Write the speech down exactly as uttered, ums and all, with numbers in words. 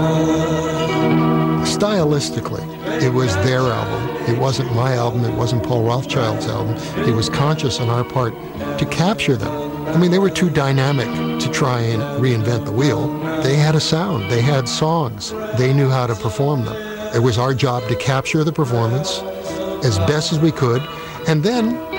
Stylistically, it was their album. It wasn't my album. It wasn't Paul Rothchild's album. It was conscious on our part to capture them. I mean, they were too dynamic to try and reinvent the wheel. They had a sound. They had songs. They knew how to perform them. It was our job to capture the performance as best as we could, and then